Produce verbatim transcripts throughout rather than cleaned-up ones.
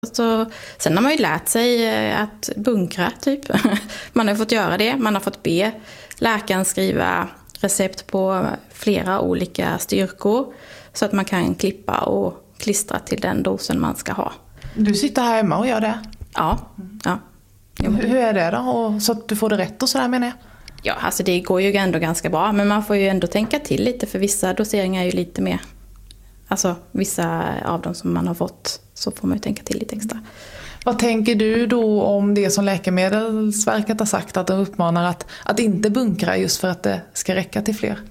Så, sen har man ju lärt sig att bunkra typ. Man har fått göra det. Man har fått be läkaren skriva recept på flera olika styrkor så att man kan klippa och klistra till den dosen man ska ha. Du sitter här hemma och gör det? Ja. ja. Hur är det då? Och så att du får det rätt och sådär menar jag? Ja, alltså det går ju ändå ganska bra. Men man får ju ändå tänka till lite för vissa doseringar är ju lite mer. Alltså vissa av dem som man har fått så får man ju tänka till lite extra. Vad tänker du då om det som Läkemedelsverket har sagt att de uppmanar att, att inte bunkra just för att det ska räcka till fler?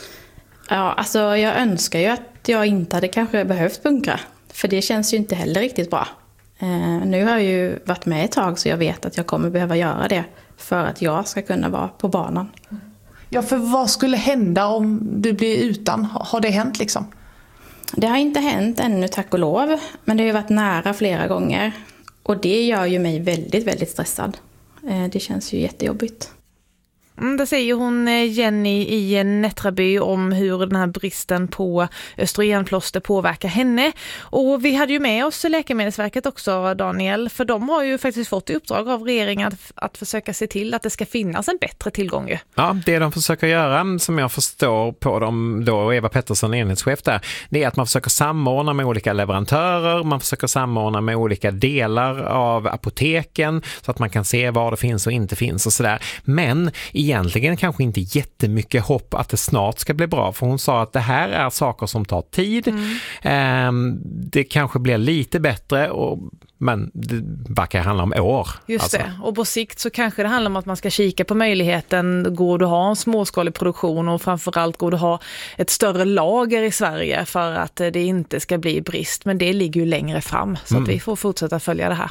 Ja, alltså jag önskar ju att jag inte hade kanske behövt bunkra. För det känns ju inte heller riktigt bra. Eh, nu har jag ju varit med ett tag så jag vet att jag kommer behöva göra det för att jag ska kunna vara på banan. Ja, för vad skulle hända om du blir utan? Har det hänt liksom? Det har inte hänt ännu, tack och lov. Men det har ju varit nära flera gånger. Och det gör ju mig väldigt, väldigt stressad. Det känns ju jättejobbigt. Mm, det säger hon Jenny i Nättraby om hur den här bristen på östrogenplåster påverkar henne. Och vi hade ju med oss Läkemedelsverket också, Daniel, för de har ju faktiskt fått i uppdrag av regeringen att, att försöka se till att det ska finnas en bättre tillgång. Ju. Ja, det de försöker göra, som jag förstår på dem då, Eva Pettersson, enhetschef där, det är att man försöker samordna med olika leverantörer, man försöker samordna med olika delar av apoteken så att man kan se var det finns och inte finns och sådär. Men egentligen kanske inte jättemycket hopp att det snart ska bli bra, för hon sa att det här är saker som tar tid. Mm. Ehm, det kanske blir lite bättre, och, men det verkar handla om år. Just alltså. det, och på sikt så kanske det handlar om att man ska kika på möjligheten, går du ha en småskalig produktion och framförallt går du ha ett större lager i Sverige för att det inte ska bli brist, men det ligger ju längre fram så mm. att vi får fortsätta följa det här.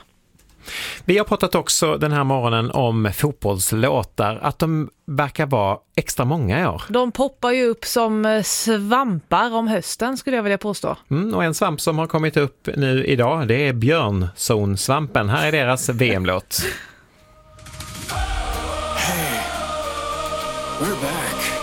Vi har pratat också den här morgonen om fotbollslåtar, att de verkar vara extra många i år. De poppar ju upp som svampar om hösten, skulle jag vilja påstå. Mm, och en svamp som har kommit upp nu idag, det är björnzonsvampen. Här är deras V M-låt. Hey, we're back.